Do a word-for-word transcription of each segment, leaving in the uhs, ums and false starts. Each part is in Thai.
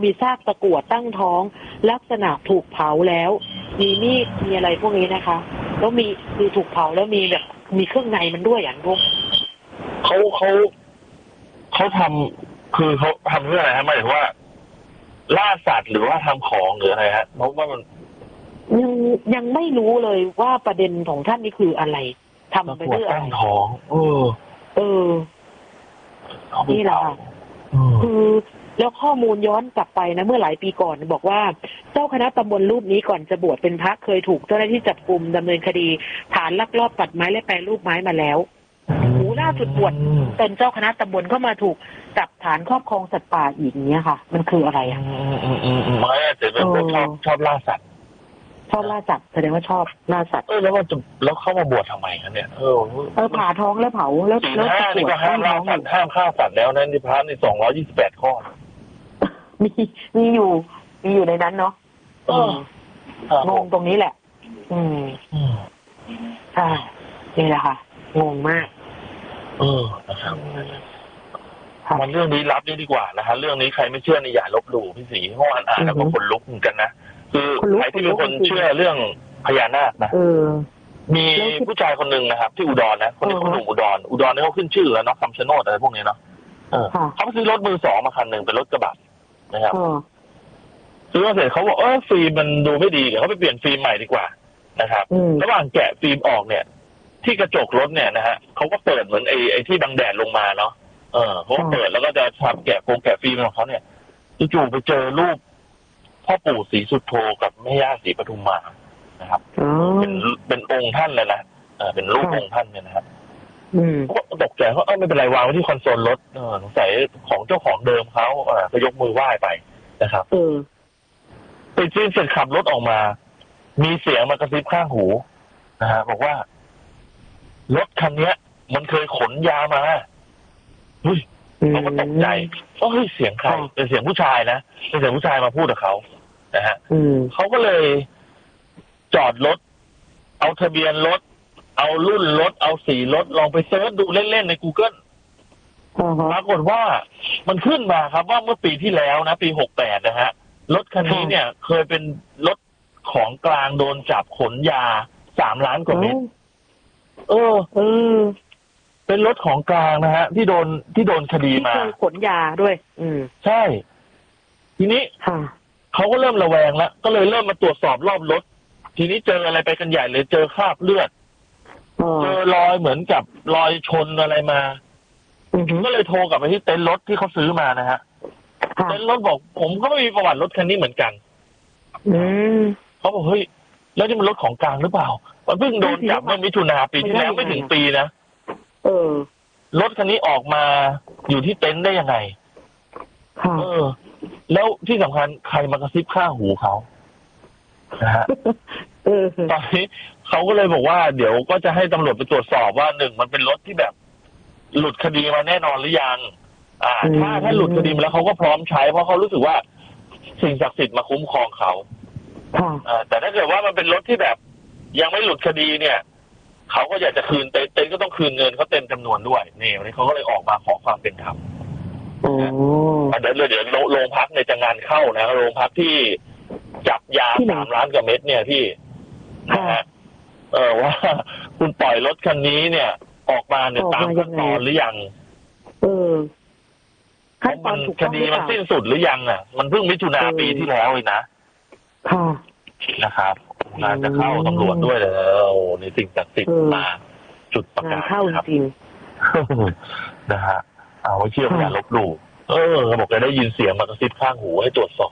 มีซากตะกั่วตั้งท้องลักษณะถูกเผาแล้วมีมีดมีอะไรพวกนี้นะคะแล้วมีคือถูกเผาแล้วมีแบบมีเครื่องในมันด้วยอย่างพวกเขาเขาเขาทำคือเขาทำเพื่ออะไรฮะหมายถึงว่าล่าสัตว์หรือว่าทำของหรืออะไรฮะเพราะว่ามันยังยังไม่รู้เลยว่าประเด็นของท่านนี่คืออะไรทำไปเพื่ออะไรตั้งท้องเออเออนี่แหละค่ะคือแล้วข้อมูลย้อนกลับไปนะเมื่อหลายปีก่อนบอกว่าเจ้าคณะตำบลรูปนี้ก่อนจะบวชเป็นพระเคยถูกเจ้าหน้าที่จับกุมดำเนินคดีฐานลักลอบตัดไม้และแปรรูปไม้มาแล้วหูล่าสุดบวชเป็นเจ้าคณะตำบลก็มาถูกจับฐานครอบครองสัตว์ป่าอีกเนี้ยค่ะมันคืออะไรอ่ะอืมอืมอืมไม่แต่เป็นพวกชอบชอบล่าสัตว์ชอบล่าสัตว์แสดงว่าชอบล่าสัตว์เออแล้วมันจะแล้วเข้ามาบวชทำไมครับเนี่ยเออเออผ่าท้องแล้วเผาแล้วแล้วตะกั่วห้ามล่าสัตว์ห้ามฆ่าสัตว์แล้วนั้นที่พระในสองร้อยยี่สิบแปดข้อมีมีอยู่มีอยู่ในนั้นเนาะงงตรงนี้แหละอืมใช่นี่แหละค่ะงงมากเออนะครับมันเรื่องนี้รับนี่ดีกว่านะฮะเรื่องนี้ใครไม่เชื่อในอย่าลบหลู่พี่ศรีเมื่อวานอ่านแล้วก็ขนลุกเหมือนกันนะคือใครที่เป็นคนเชื่อเรื่องพญานาคนะมีผู้ชายคนหนึ่งนะครับที่อุดรนะคนนี้คนหนุ่มอุดรอุดรนี่เขาขึ้นชื่อแล้วเนาะคำชะโนดอะไรพวกนี้เนาะเขาไปซื้อรถมือสองมาคันหนึ่งเป็นรถกระบะนะครับซื้อมาเสร็จเขาบอกเออฟิล์มมันดูไม่ดีเดี๋ยวเขาไปเปลี่ยนฟิล์มใหม่ดีกว่านะครับระหว่างแกะฟิล์มออกเนี่ยที่กระจกรถเนี่ยนะฮะเขาก็เปิดเหมือนไอ้ไอ้ที่บังแดดลงมาเนาะเออเขาเปิดแล้วก็จะทำแกะโครงแกะฟิล์มของเขาเนี่ยจู่ๆไปเจอรูปพ่อปู่ศรีสุโธกับแม่ย่าศรีปทุมมานะครับเป็นเป็นองค์ท่านเลยนะเออเป็นรูปองค์ท่านเนี่ยนะครับก็ตกใจเขาเออไม่เป็นไรวางไว้ที่คอนโซลรถเออสงสัยของเจ้าของเดิมเขาเออก็ยกมือไหว้ไปนะครับไปจีนเสร็จขับรถออกมามีเสียงมากระซิบข้างหูนะฮะบอกว่ารถคันนี้มันเคยขนยามาเฮ้ยเขาก็ตกใจว่าเฮ้ยเสียงใครเป็นเสียงผู้ชายนะเป็นเสียงผู้ชายมาพูดกับเขานะฮะเขาก็เลยจอดรถเอาทะเบียนรถเอารุ่นรถเอาสีรถลองไปเซิร์ชดูเล่นๆใน Google ปรากฏว่ามันขึ้นมาครับว่าเมื่อปีที่แล้วนะปีหกแปดนะฮะรถคันนี้เนี่ยเคยเป็นรถของกลางโดนจับขนยาสามล้านกว่าเม็ดเออเออเป็นรถของกลางนะฮะที่โดนที่โดนคดีมาขนยาด้วย อืมใช่ทีนี้เขาก็เริ่มระแวงแล้วก็เลยเริ่มมาตรวจสอบรอบรถทีนี้เจออะไรไปกันใหญ่เลยเจอคราบเลือดเจอรอยเหมือนกับรอยชนอะไรมาก็เลยโทรกลับไปที่เต็นท์รถที่เขาซื้อมานะฮะเต็นท์รถบอกผมก็ไม่มีประวัติรถคันนี้เหมือนกันเขาบอกเฮ้ยแล้วนี่มันรถของกลางหรือเปล่ามันเพิ่งโดนจับเมื่อมิถุนาปีที่แล้วไม่ถึงปีนะเออรถคันนี้ออกมาอยู่ที่เต็นท์ได้ยังไงเออแล้วที่สำคัญใครมากระซิบข้างหูเขานะฮะตอนนี้เขาก็เลยบอกว่าเดี๋ยวก็จะให้ตำรวจไปตรวจสอบว่าหนึ่งมันเป็นรถที่แบบหลุดคดีมาแน่นอนหรือยังอ่าถ้าถ้าหลุดคดีมาแล้วเขาก็พร้อมใช้เพราะเขารู้สึกว่าสิ่งศักดิ์สิทธิ์มาคุ้มครองเขาอ่าแต่ถ้าเกิดว่ามันเป็นรถที่แบบยังไม่หลุดคดีเนี่ยเขาก็อยากจะคืนเต็นก็ต้องคืนเงินเขาเต็มจำนวนด้วยนี่วันนี้เขาก็เลยออกมาขอความเป็นธรรมเดี๋ยวเดี๋ยวโรงพักในจะงานเข้านะโรงพักที่จับยาสามล้านกว่าเม็ดเนี่ยที่นะฮะเออว่าคุณปล่อยรถคันนี้เนี่ยออกมาเนี่ยตามขั้นตอนหรือยังเออมันคดีมันสิ้นสุดหรือยังอ่ะมันเพิ่งมิถุนาปีที่แล้วเลยนะค่ะนะครับงานจะเข้าตำรวจด้วยแล้วในสิ่งศักดิ์สิทธิ์มาจุดประกาศเข้าจริงนะฮะเอาไว้เชื่ออย่าลบหลู่เออเขาบอกจะได้ยินเสียงมากระซิบข้างหูให้ตรวจสอบ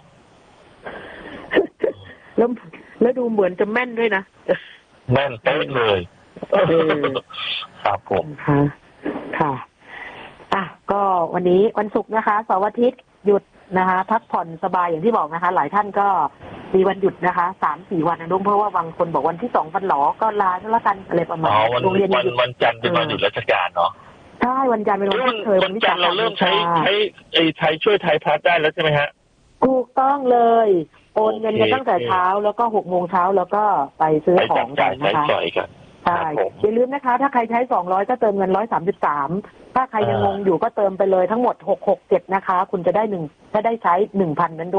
แล้วแล้วดูเหมือนจะแม่นด้วยนะแม่นเป๊ะเลยครับผมค่ะค่ะอ่ะก็วันนี้วันศุกร์นะคะเสาร์อาทิตย์หยุดนะคะพักผ่อนสบายอย่างที่บอกนะคะหลายท่านก็มีวันหยุดนะคะสามสี่วันนะลุงเพราะว่าบางคนบอกวันที่สองวันหลอก็ลาแล้วกันอะไรประมาณโรงเรียนวันวันจันทร์เป็นวันหยุดราชการเนาะใช่วันจันทร์เป็นวันที่เคยวันจันทร์เราเริ่มใช้ใช้ไอ้ไทยช่วยไทยพัฒน์ได้แล้วใช่ไหมฮะถูกต้องเลยโอนเงินกันตั้งแต่เช้าแล้วก็หกโมงเช้าแล้วก็ไปซื้อของกันนะคะใช่อย่าลืมนะคะถ้าใครใช้สองร้อยก็เติมเงินร้อยสามสิบสามถ้าใครยังงงอยู่ก็เติมไปเลยทั้งหมดหกหกเจ็ดนะคะคุณจะได้หนึ่งถ้าได้ใช้หนึ่งพันนั้นด้วย